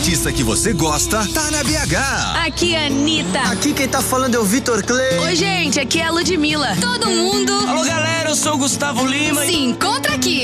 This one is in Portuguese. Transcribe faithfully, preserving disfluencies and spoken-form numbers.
artista que você gosta tá na B H. Aqui é a Anitta. Aqui quem tá falando é o Vitor Clay. Oi, gente, aqui é a Ludmilla. Todo mundo. Alô, galera, eu sou o Gustavo Lima. Se encontra aqui.